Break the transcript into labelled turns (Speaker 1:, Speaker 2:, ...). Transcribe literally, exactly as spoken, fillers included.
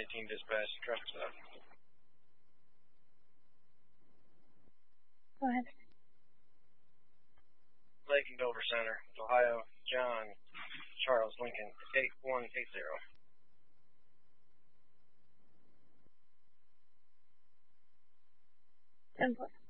Speaker 1: eighteen dispatch, traffic stop.
Speaker 2: Go ahead.
Speaker 1: Lake and Dover Center, Ohio, John Charles Lincoln, eight one eight zero.
Speaker 2: ten four.